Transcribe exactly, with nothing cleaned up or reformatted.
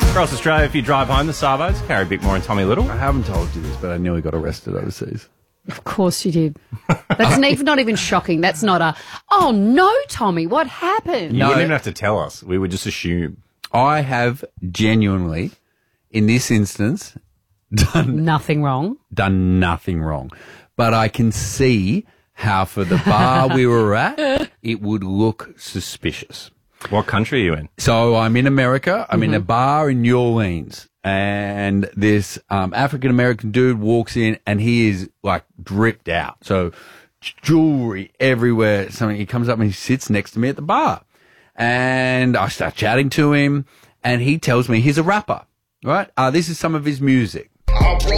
Across Australia, if you drive home, the Savos, Carrie Bickmore and Tommy Little. I haven't told you this, but I nearly got arrested overseas. Of course you did. That's not, not even shocking. That's not a, oh no, Tommy, what happened? You No. wouldn't even have to tell us. We would just assume. I have genuinely, in this instance, done Nothing wrong. done nothing wrong. But I can see how for the bar we were at, it would look suspicious. What country are you in? So I'm in America. I'm in a bar in New Orleans. And this um, African-American dude walks in and he is like dripped out. So jewelry everywhere. Something. He comes up and he sits next to me at the bar. And I start chatting to him and he tells me he's a rapper, right? Uh, this is some of his music. I roll